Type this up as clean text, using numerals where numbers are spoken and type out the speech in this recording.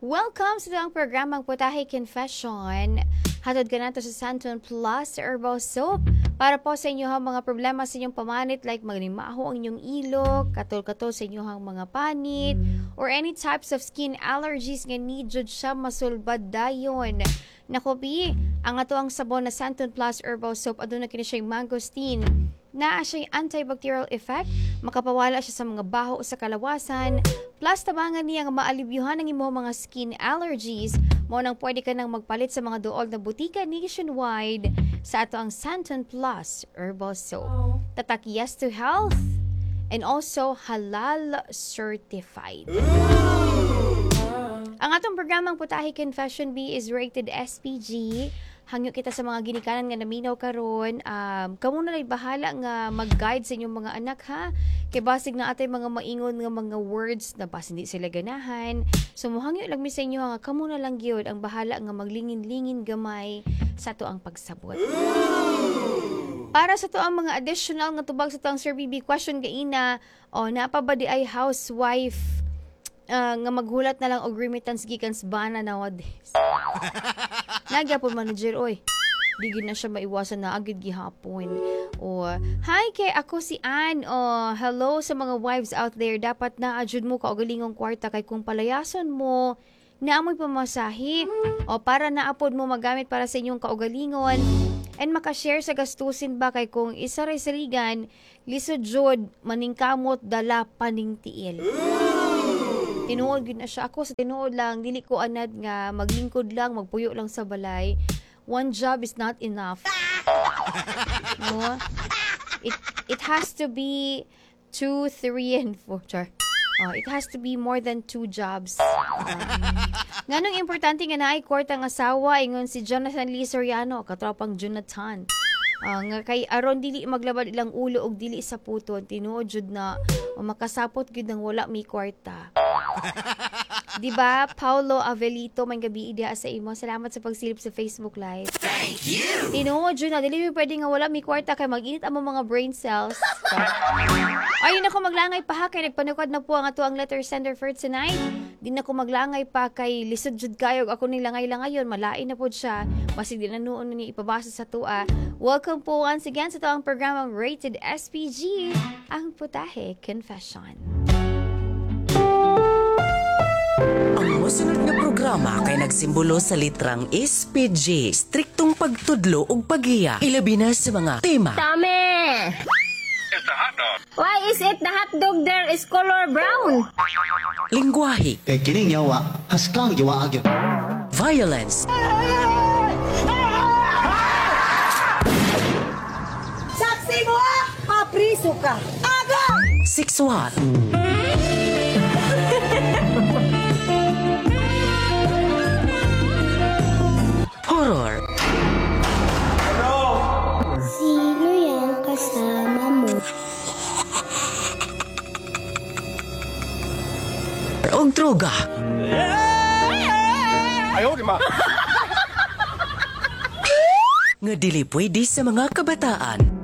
Welcome sa ang programang Putahe Confession. Hatod ka nato sa Santon Plus Herbal Soap para po sa inyong mga problema sa inyong pamanit like magnimaho ang inyong ilok, katol-katol sa inyong mga panit, or any types of skin allergies nga need jud siya masulbad dayon. Nakobi, ang ato ang sabon na Santon Plus Herbal Soap aduna kini siya mangosteen. Naa siya'y antibacterial effect, makapawala siya sa mga baho sa kalawasan, plus tabangan niya nga maalibyuhan ang imo mga skin allergies. Mo nang pwede ka nang magpalit sa mga duol na butika nationwide sa ato ang Santon Plus Herbal Soap. Tatak yes to health and also halal certified. Ang atong programang Putahe Confession B is rated SPG. Hangyo kita sa mga ginikanan nga naminaw karon. Kamo na lay bahala nga mag-guide sa inyong mga anak ha. Kay basig na atay mga maingon nga mga words na bas hindi sila ganahan. So mohangyo lang mi sa inyo nga kamo na lang gyud ang bahala nga maglingin-lingin gamay sa to ang pagsabot. Para sa to ang mga additional nga tubag sa to ang Sir BB question gaina, napa ba di ay housewife nga maghulat na lang og remittance gikan sa bana nowadays. Nagyapon manager, oy. Di na siya maiwasan na agad gihapon. Hi kay ako si Ann. Hello sa mga wives out there. Dapat na adjud mo kaugalingong kwarta kay kung palayason mo, naamoy pamasahe. Para naapod mo magamit para sa inyong kaugalingon. And makashare sa gastusin ba kay kung isa ray saligan, lisod jud maningkamot dala paning tiil. Tinuod gid na siya ako sa tinuod lang, dili ko anad nga maglingkod lang, magpuyo lang sa balay. One job is not enough. No? It has to be 2, 3 and 4. It has to be more than 2 jobs. Nganong importante nga naay kwarta ang asawa ingon si Jonathan Lee Soriano, katropang Jonathan. Nga kay aron dili maglabad ilang ulo og dili sa puton, tinuod jud na makasapot gid nang wala mi kwarta. Diba, Paulo Avelito, may gabi idea sa imo. Salamat sa pagsilip sa Facebook Live. Thank you! Tinuod yun na, dili mo pwede nga wala may kwarta kay mag-init ang mga brain cells. Ayun ako maglangay pa ha, kay nagpanukad na po ang ato ang letter sender for tonight. Di na ko maglangay pa kay lisod jud kayog ako ni langay-langayon, malain na po siya. Masig di na noon ni ipabasa sa tua. Welcome po once again sa ito ang programang Rated SPG, ang Putahe Confession. Ang musunod nga programa kay nagsimbolo sa litrang SPG, striktong pagtudlo ug paghiya, ilabi na sa mga tema. Tame! It's a hot dog. Why is it the hot dog there is color brown? Lingwahe, kay kining yawa haskang yawa agyo. violence, Saksi mo mapriso ka. Aga! sexual, horror, Sino yung kasama mo? og droga. Ayaw, di ma. Nga dili pwede sa mga kabataan.